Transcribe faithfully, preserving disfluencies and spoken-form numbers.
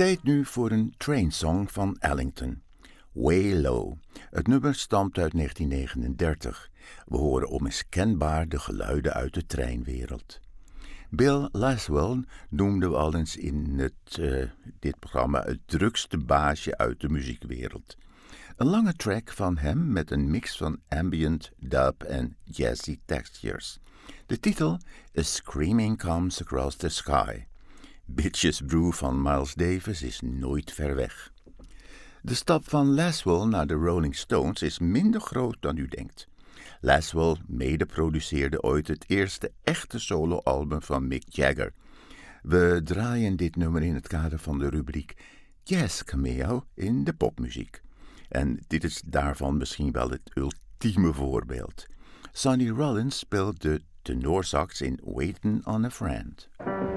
Tijd nu voor een trainsong van Ellington. Way Low. Het nummer stamt uit negentien negenendertig. We horen onmiskenbaar de geluiden uit de treinwereld. Bill Laswell noemden we al eens in het, uh, dit programma het drukste baasje uit de muziekwereld. Een lange track van hem met een mix van ambient, dub en jazzy textures. De titel A Screaming Comes Across the Sky. Bitches Brew van Miles Davis is nooit ver weg. De stap van Laswell naar de Rolling Stones is minder groot dan u denkt. Laswell mede-produceerde ooit het eerste echte soloalbum van Mick Jagger. We draaien dit nummer in het kader van de rubriek Jazz Cameo in de popmuziek. En dit is daarvan misschien wel het ultieme voorbeeld. Sonny Rollins speelt de tenorsax in Waitin' on a Friend.